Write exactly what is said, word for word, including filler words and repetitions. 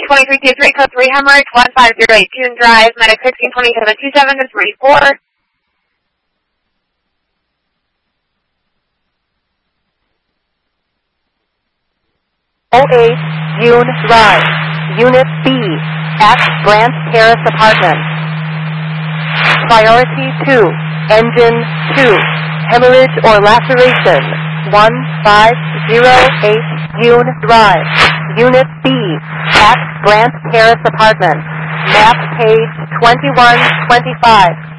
twenty-three two three, code three Hemorrhage, one five zero eight June Drive, medic sixteen twenty-seven two seven to three four. oh eight June Drive, Unit B, at Grant Terrace Apartment. Priority two, Engine two, hemorrhage or laceration, one five zero eight June Drive, Unit B, at Grant Terrace Apartment. Map page twenty-one twenty-five.